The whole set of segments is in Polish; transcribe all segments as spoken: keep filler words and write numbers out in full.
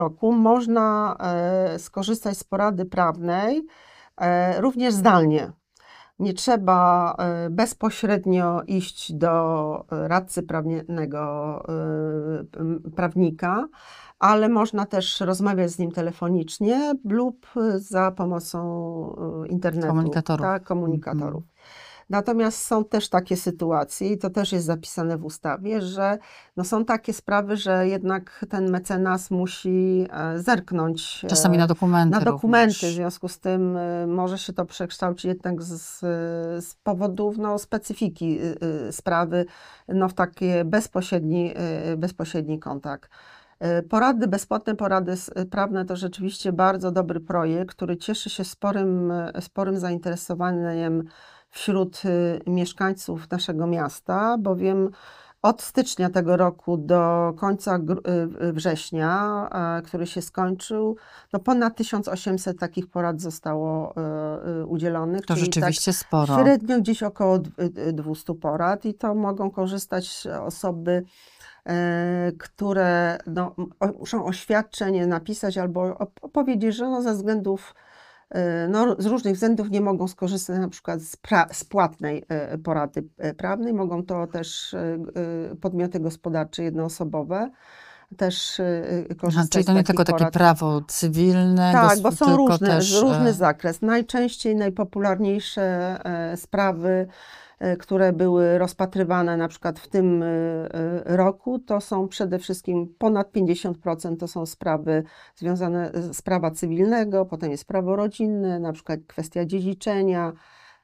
roku można e, skorzystać z porady prawnej e, również zdalnie. Nie trzeba e, bezpośrednio iść do radcy prawnego, e, m, prawnika, ale można też rozmawiać z nim telefonicznie lub za pomocą e, internetu, Komunikatorów. tak, komunikatorów. Natomiast są też takie sytuacje, i to też jest zapisane w ustawie, że no są takie sprawy, że jednak ten mecenas musi e, zerknąć Czasami na e, dokumenty na dokumenty, w również. związku z tym e, może się to przekształcić jednak z, z powodów no, specyfiki y, y, sprawy no, w taki bezpośredni, y, bezpośredni kontakt. E, Porady, bezpłatne porady s- prawne to rzeczywiście bardzo dobry projekt, który cieszy się sporym, e, sporym zainteresowaniem wśród y, mieszkańców naszego miasta, bowiem od stycznia tego roku do końca gr- y, y, września, e, który się skończył, no ponad tysiąc osiemset takich porad zostało e, y, udzielonych, To czyli tak rzeczywiście sporo. średnio gdzieś około d- y, dwieście porad, i to mogą korzystać osoby, e, które no, m- o- muszą oświadczenie napisać albo op- powiedzieć, że no, ze względów e, no, z różnych względów nie mogą skorzystać na przykład z, pra- z płatnej e, porady e, prawnej. Mogą to też e, g- e, podmioty gospodarcze jednoosobowe też e, e, Aha, korzystać czyli z to nie takich tylko takie porad. prawo cywilne, Tak, gos- bo są tylko różne, z- też... różny e, zakres. Najczęściej najpopularniejsze e, sprawy, e, które były rozpatrywane na przykład w tym e, e, roku, to są przede wszystkim ponad pięćdziesiąt procent to są sprawy związane z prawa cywilnego, potem jest prawo rodzinne, na przykład kwestia dziedziczenia.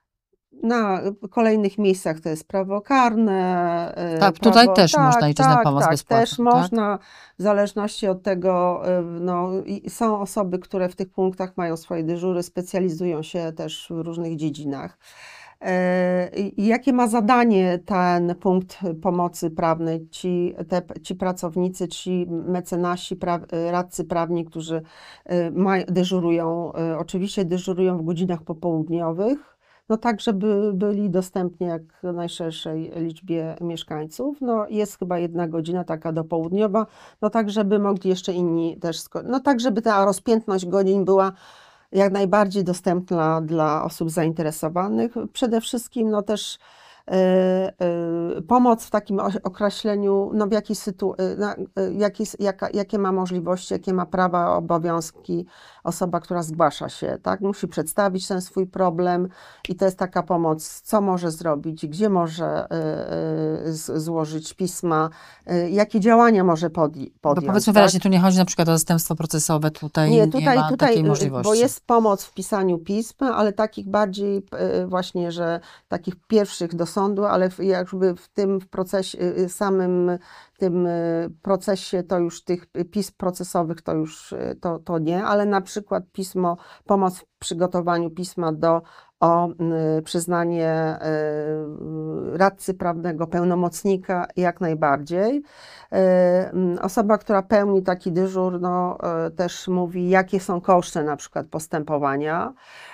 Na kolejnych miejscach to jest prawo karne, e, Tak, tutaj prawo, też można tak, liczyć na tak, pomoc tak, też bezpłatną, tak? można, w zależności od tego, e, no, i są osoby, które w tych punktach mają swoje dyżury, specjalizują się też w różnych dziedzinach. E, I i jakie ma zadanie ten punkt pomocy prawnej? Ci, te, ci pracownicy, ci mecenasi, pra, radcy prawni, którzy e, maj, dyżurują, e, oczywiście dyżurują w godzinach popołudniowych, no tak, żeby byli dostępni jak najszerszej liczbie mieszkańców. No jest chyba jedna godzina taka dopołudniowa, no tak, żeby mogli jeszcze inni też, sko- no tak, żeby ta rozpiętność godzin była jak najbardziej dostępna dla osób zainteresowanych. Przede wszystkim no też e, e, pomoc w takim o- określeniu, no w jakiej sytu, e, na, e, jaki, s- jaka, jakie ma możliwości, jakie ma prawa, obowiązki osoba, która zgłasza się, tak? Musi przedstawić ten swój problem, i to jest taka pomoc, co może zrobić, gdzie może e, e, z- złożyć pisma, e, jakie działania może podj- Bo podjąć, powiedzmy tak? wyraźnie, tu nie chodzi na przykład o zastępstwo procesowe, tutaj Nie, nie tutaj, ma tutaj, takiej y, bo możliwości. jest pomoc w pisaniu pism, ale takich bardziej y, właśnie, że takich pierwszych do sądu, ale w, jakby w tym w procesie, y, y, samym tym y, procesie to już tych pism procesowych to już y, to, to nie, ale na przykład pismo, pomoc w przygotowaniu pisma do o y, przyznanie y, radcy prawnego, pełnomocnika, jak najbardziej. E, mm, Osoba, która pełni taki dyżur, no, e, też mówi, jakie są koszty na przykład postępowania,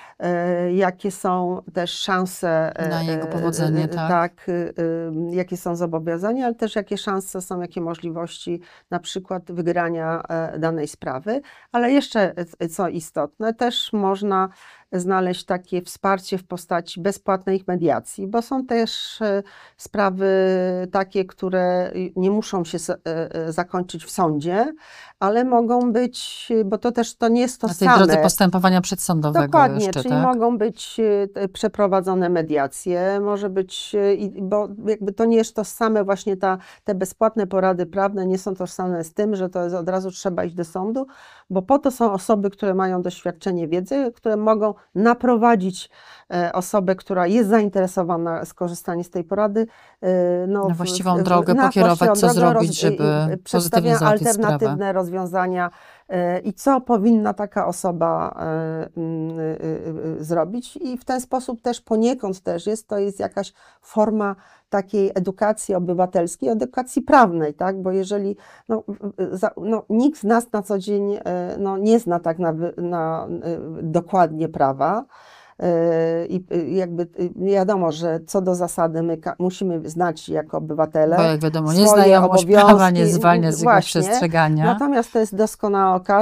e, jakie są też szanse, e, Na jego e, powodzenie, e, tak? tak, e, e, jakie są zobowiązania, ale też jakie szanse są, jakie możliwości na przykład wygrania e, danej sprawy. Ale jeszcze, e, co istotne, też można znaleźć takie wsparcie w postaci bezpłatnej mediacji, bo są też e, sprawy takie, które nie muszą się s- e, e, zakończyć w sądzie, ale mogą być, bo to też to nie jest to Na tej drodze same. postępowania przedsądowego Dokładnie, jeszcze, czyli tak? mogą być e, te przeprowadzone mediacje, może być, e, i- bo jakby to nie jest to same, właśnie ta, te bezpłatne porady prawne nie są tożsame z tym, że to jest od razu trzeba iść do sądu, bo po to są osoby, które mają doświadczenie, wiedzę, które mogą naprowadzić e, osobę, która jest zainteresowana skorzystaniem z tej porady, e, no, Na w, właściwą w, drogę na pokierować, właściwą co drogę, zrobić, i- i żeby pozytywnie przedstawia załatwić sprawę. alternatywne rozwiązania, e, i co powinna taka osoba e, mm, y, y, y, zrobić. I w ten sposób też poniekąd też jest, to jest jakaś forma takiej edukacji obywatelskiej, edukacji prawnej, tak? Bo jeżeli no, w- za, no, nikt z nas na co dzień e, no, nie zna tak na, wy- na, y, dokładnie prawa, I jakby wiadomo, że co do zasady my musimy znać jako obywatele Bo jak wiadomo, swoje nieznajomość prawa nie obowiązki. zwalnia z jego Właśnie. przestrzegania. Natomiast to jest doskonała okazja,